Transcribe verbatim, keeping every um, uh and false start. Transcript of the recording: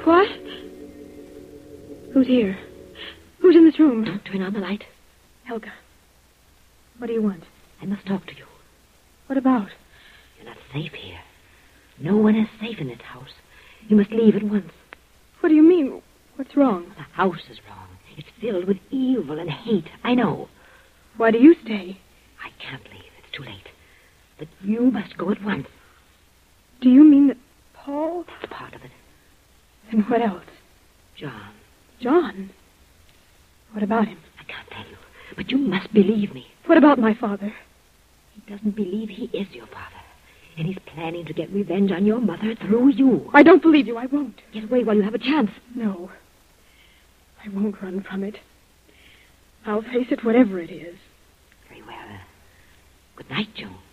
What? Who's here? Who's in this room? Don't turn on the light. Helga. What do you want? I must talk to you. What about? You're not safe here. No one is safe in this house. You must leave at once. What do you mean? What's wrong? The house is wrong. It's filled with evil and hate. I know. Why do you stay? I can't leave. It's too late. But you must go at once. Do you mean that Paul? That's part of it. And what else? John. John? What about him? I can't tell you. But you must believe me. What about my father? He doesn't believe he is your father. And he's planning to get revenge on your mother through you. I don't believe you. I won't. Get away while you have a chance. No. I won't run from it. I'll face it, whatever it is. Very well. Good night, Joan.